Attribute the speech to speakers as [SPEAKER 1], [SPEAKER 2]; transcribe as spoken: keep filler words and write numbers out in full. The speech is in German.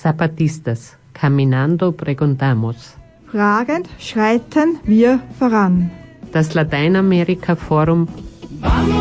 [SPEAKER 1] Zapatistas. Caminando preguntamos.
[SPEAKER 2] Fragend schreiten wir voran.
[SPEAKER 1] Das Lateinamerika-Forum